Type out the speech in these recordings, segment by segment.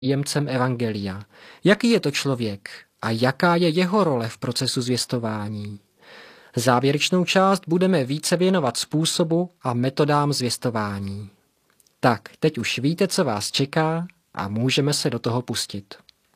příjemcem evangelia. Jaký je to člověk a jaká je jeho role v procesu zvěstování? Závěrečnou část budeme více věnovat způsobu a metodám zvěstování. Tak, teď už víte, co vás čeká a můžeme se do toho pustit.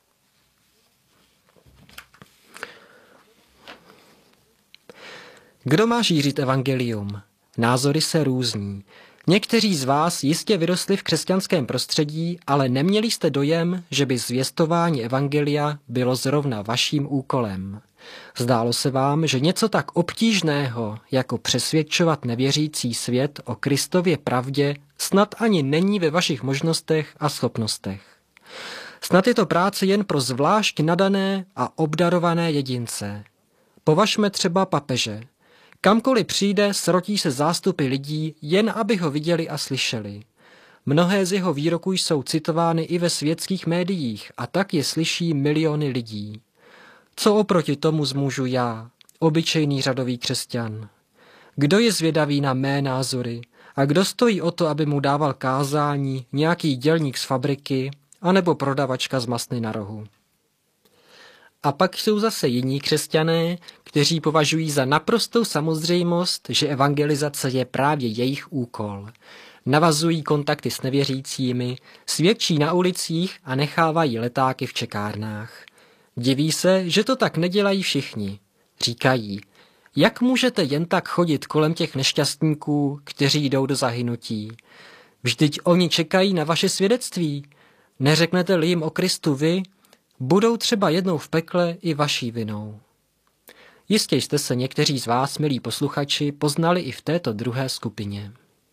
Kdo má šířit evangelium? Názory se různí. Někteří z vás jistě vyrostli v křesťanském prostředí, ale neměli jste dojem, že by zvěstování evangelia bylo zrovna vaším úkolem. Zdálo se vám, že něco tak obtížného, jako přesvědčovat nevěřící svět o Kristově pravdě, snad ani není ve vašich možnostech a schopnostech. Snad je to práce jen pro zvlášť nadané a obdarované jedince. Považme třeba papeže. Kamkoliv přijde, srotí se zástupy lidí, jen aby ho viděli a slyšeli. Mnohé z jeho výroků jsou citovány i ve světských médiích a tak je slyší miliony lidí. Co oproti tomu zmůžu já, obyčejný řadový křesťan? Kdo je zvědavý na mé názory a kdo stojí o to, aby mu dával kázání nějaký dělník z fabriky anebo prodavačka z masny na rohu? A pak jsou zase jiní křesťané, kteří považují za naprostou samozřejmost, že evangelizace je právě jejich úkol. Navazují kontakty s nevěřícími, svědčí na ulicích a nechávají letáky v čekárnách. Diví se, že to tak nedělají všichni. Říkají, jak můžete jen tak chodit kolem těch nešťastníků, kteří jdou do zahynutí? Vždyť oni čekají na vaše svědectví. Neřeknete-li jim o Kristu vy, budou třeba jednou v pekle i vaší vinou. Jistě jste se někteří z vás, milí posluchači, poznali i v této druhé skupině.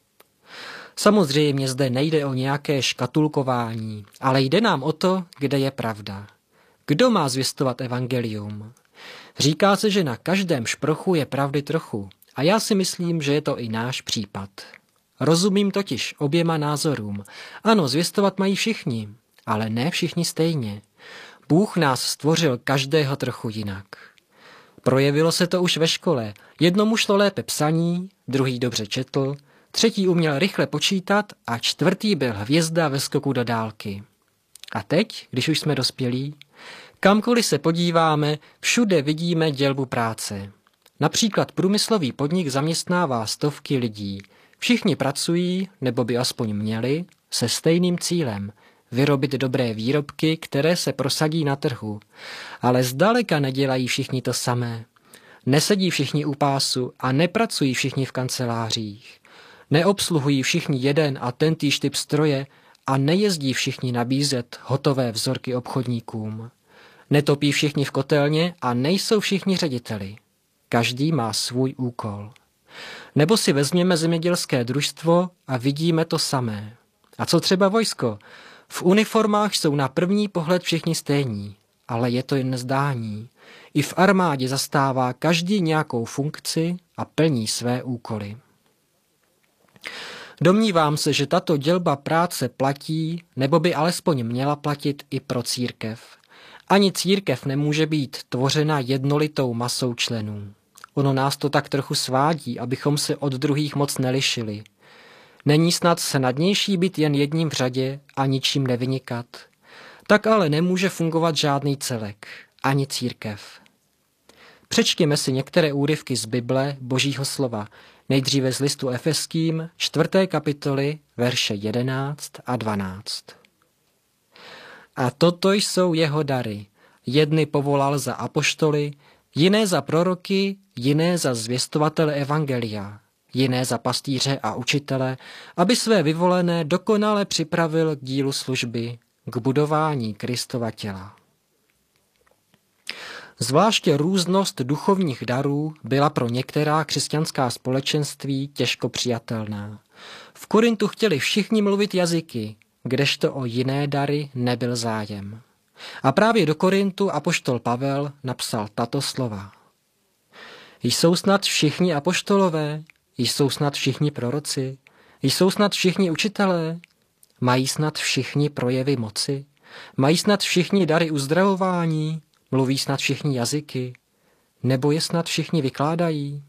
Samozřejmě zde nejde o nějaké škatulkování, ale jde nám o to, kde je pravda. Kdo má zvěstovat evangelium? Říká se, že na každém šprochu je pravdy trochu a já si myslím, že je to i náš případ. Rozumím totiž oběma názorům. Ano, zvěstovat mají všichni, ale ne všichni stejně. Bůh nás stvořil každého trochu jinak. Projevilo se to už ve škole. Jednomu šlo lépe psaní, druhý dobře četl, třetí uměl rychle počítat a čtvrtý byl hvězda ve skoku do dálky. A teď, když už jsme dospělí, kamkoliv se podíváme, všude vidíme dělbu práce. Například průmyslový podnik zaměstnává stovky lidí. Všichni pracují, nebo by aspoň měli, se stejným cílem – vyrobit dobré výrobky, které se prosadí na trhu. Ale zdaleka nedělají všichni to samé. Nesedí všichni u pásu a nepracují všichni v kancelářích. Neobsluhují všichni jeden a tentýž typ stroje a nejezdí všichni nabízet hotové vzorky obchodníkům. Netopí všichni v kotelně a nejsou všichni řediteli. Každý má svůj úkol. Nebo si vezměme zemědělské družstvo a vidíme to samé. A co třeba vojsko? V uniformách jsou na první pohled všichni stejní, ale je to jen zdání. I v armádě zastává každý nějakou funkci a plní své úkoly. Domnívám se, že tato dělba práce platí, nebo by alespoň měla platit i pro církev. Ani církev nemůže být tvořena jednolitou masou členů. Ono nás to tak trochu svádí, abychom se od druhých moc nelišili. Není snad snadnější být jen jedním v řadě a ničím nevynikat? Tak ale nemůže fungovat žádný celek, ani církev. Přečtěme si některé úryvky z Bible, Božího slova, nejdříve z listu Efeským, 4. kapitoly, verše 11 a 12. A toto jsou jeho dary. Jedny povolal za apoštoly, jiné za proroky, jiné za zvěstovatele evangelia, jiné za pastýře a učitele, aby své vyvolené dokonale připravil k dílu služby, k budování Kristova těla. Zvláště různost duchovních darů byla pro některá křesťanská společenství těžko přijatelná. V Korintu chtěli všichni mluvit jazyky, kdežto o jiné dary nebyl zájem. A právě do Korintu apoštol Pavel napsal tato slova. Jsou snad všichni apoštolové? Jsou snad všichni proroci? Jsou snad všichni učitelé? Mají snad všichni projevy moci? Mají snad všichni dary uzdravování? Mluví snad všichni jazyky? Nebo je snad všichni vykládají?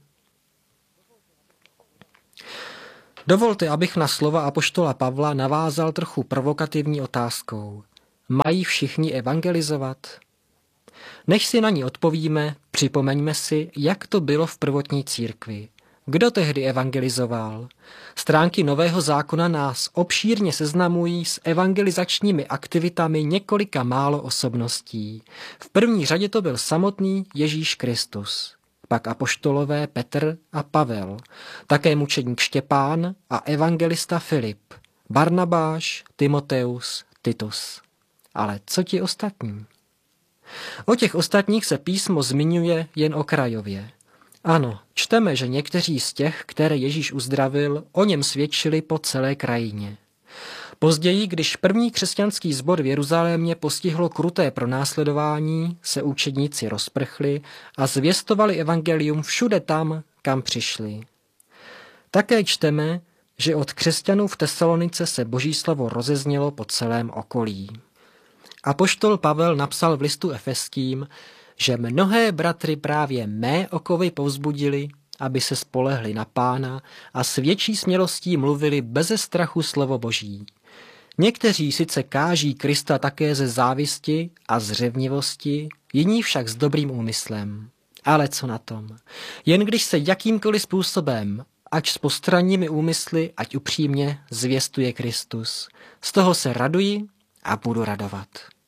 Dovolte, abych na slova apoštola Pavla navázal trochu provokativní otázkou. Mají všichni evangelizovat? Než si na ní odpovíme, připomeňme si, jak to bylo v prvotní církvi. Kdo tehdy evangelizoval? Stránky Nového zákona nás obšírně seznamují s evangelizačními aktivitami několika málo osobností. V první řadě to byl samotný Ježíš Kristus, pak apoštolové Petr a Pavel, také mučedník Štěpán a evangelista Filip, Barnabáš, Timoteus, Titus. Ale co ti ostatní? O těch ostatních se písmo zmiňuje jen okrajově. Ano, čteme, že někteří z těch, které Ježíš uzdravil, o něm svědčili po celé krajině. Později, když první křesťanský sbor v Jeruzalémě postihlo kruté pronásledování, se učedníci rozprchli a zvěstovali evangelium všude tam, kam přišli. Také čteme, že od křesťanů v Tesalonice se Boží slovo rozeznělo po celém okolí. Apoštol Pavel napsal v listu Efeským, že mnohé bratry právě mé okovy povzbudili, aby se spolehli na Pána a s větší smělostí mluvili beze strachu slovo Boží. Někteří sice káží Krista také ze závisti a z řevnivosti, jiní však s dobrým úmyslem. Ale co na tom? Jen když se jakýmkoliv způsobem, ať s postranními úmysly, ať upřímně, zvěstuje Kristus. Z toho se raduji a budu radovat.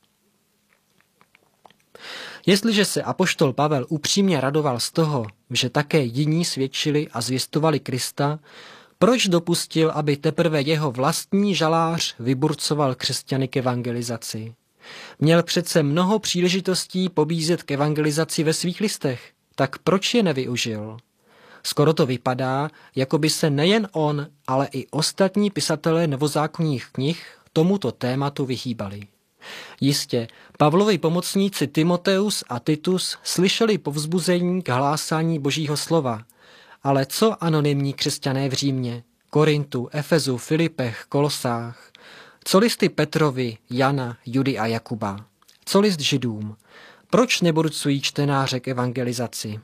Jestliže se apoštol Pavel upřímně radoval z toho, že také jiní svědčili a zvěstovali Krista, proč dopustil, aby teprve jeho vlastní žalář vyburcoval křesťany k evangelizaci? Měl přece mnoho příležitostí pobízet k evangelizaci ve svých listech, tak proč je nevyužil? Skoro to vypadá, jako by se nejen on, ale i ostatní pisatelé novozákonních knih tomuto tématu vyhýbali. Jistě, Pavlovi pomocníci Timoteus a Titus slyšeli povzbuzení k hlásání Božího slova, ale co anonymní křesťané v Římě, Korintu, Efezu, Filipech, Kolosách? Co listy Petrovi, Jana, Judy a Jakuba? Co list Židům? Proč neburcují čtenáře k evangelizaci?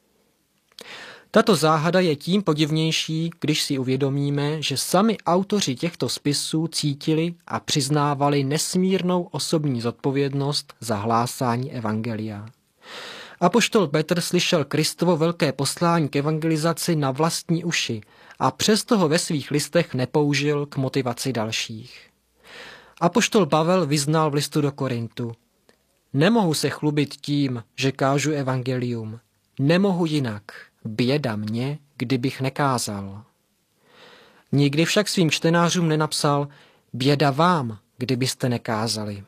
Tato záhada je tím podivnější, když si uvědomíme, že sami autoři těchto spisů cítili a přiznávali nesmírnou osobní zodpovědnost za hlásání evangelia. Apoštol Petr slyšel Kristovo velké poslání k evangelizaci na vlastní uši a přesto ho ve svých listech nepoužil k motivaci dalších. Apoštol Pavel vyznal v listu do Korintu: Nemohu se chlubit tím, že kážu evangelium. Nemohu jinak. Běda mě, kdybych nekázal. Nikdy však svým čtenářům nenapsal: Běda vám, kdybyste nekázali.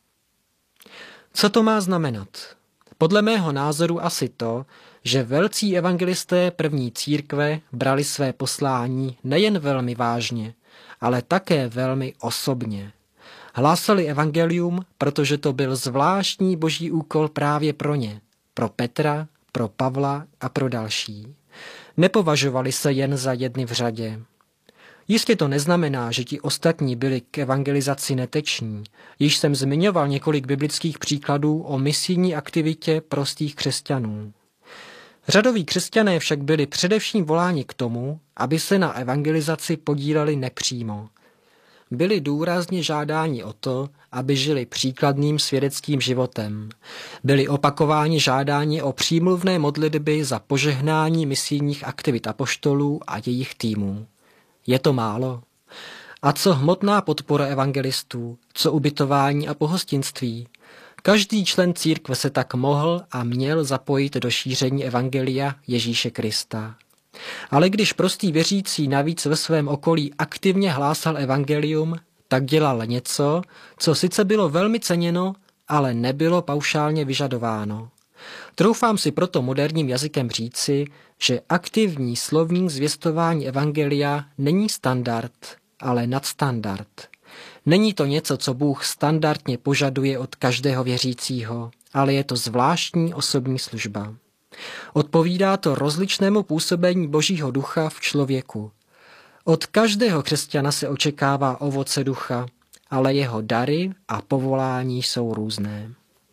Co to má znamenat? Podle mého názoru asi to, že velcí evangelisté první církve brali své poslání nejen velmi vážně, ale také velmi osobně. Hlásali evangelium, protože to byl zvláštní boží úkol právě pro ně, pro Petra, pro Pavla a pro další. Nepovažovali se jen za jedny v řadě. Jistě to neznamená, že ti ostatní byli k evangelizaci neteční. Již jsem zmiňoval několik biblických příkladů o misijní aktivitě prostých křesťanů. Řadoví křesťané však byli především voláni k tomu, aby se na evangelizaci podíleli nepřímo. Byli důrazně žádáni o to, aby žili příkladným svědeckým životem. Byli opakováni žádáni o přímluvné modlitby za požehnání misijních aktivit apoštolů a jejich týmů. Je to málo? A co hmotná podpora evangelistů, co ubytování a pohostinství? Každý člen církve se tak mohl a měl zapojit do šíření evangelia Ježíše Krista. Ale když prostý věřící navíc ve svém okolí aktivně hlásal evangelium, tak dělal něco, co sice bylo velmi ceněno, ale nebylo paušálně vyžadováno. Troufám si proto moderním jazykem říci, že aktivní slovní zvěstování evangelia není standard, ale nadstandard. Není to něco, co Bůh standardně požaduje od každého věřícího, ale je to zvláštní osobní služba. Odpovídá to rozličnému působení Božího ducha v člověku. Od každého křesťana se očekává ovoce ducha, ale jeho dary a povolání jsou různé.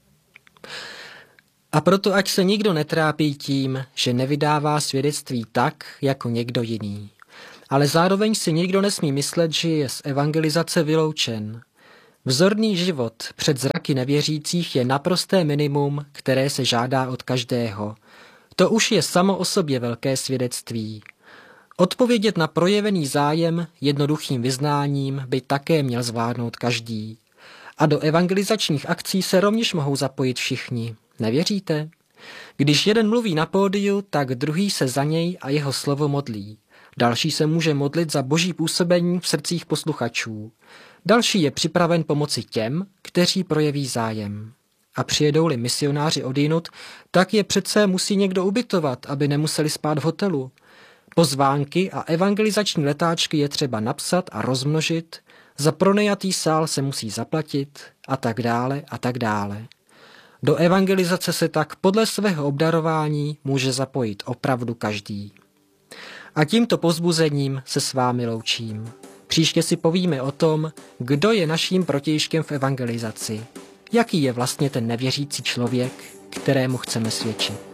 A proto ať se nikdo netrápí tím, že nevydává svědectví tak, jako někdo jiný. Ale zároveň si nikdo nesmí myslet, že je z evangelizace vyloučen. Vzorný život před zraky nevěřících je naprosté minimum, které se žádá od každého. To už je samo o sobě velké svědectví. Odpovědět na projevený zájem jednoduchým vyznáním by také měl zvládnout každý. A do evangelizačních akcí se rovněž mohou zapojit všichni. Nevěříte? Když jeden mluví na pódiu, tak druhý se za něj a jeho slovo modlí. Další se může modlit za boží působení v srdcích posluchačů. Další je připraven pomoci těm, kteří projeví zájem. A přijedou-li misionáři odjinud, tak je přece musí někdo ubytovat, aby nemuseli spát v hotelu. Pozvánky a evangelizační letáčky je třeba napsat a rozmnožit, za pronajatý sál se musí zaplatit a tak dále a tak dále. Do evangelizace se tak podle svého obdarování může zapojit opravdu každý. A tímto povzbuzením se s vámi loučím. Příště si povíme o tom, kdo je naším protějškem v evangelizaci. Jaký je vlastně ten nevěřící člověk, kterému chceme svědčit.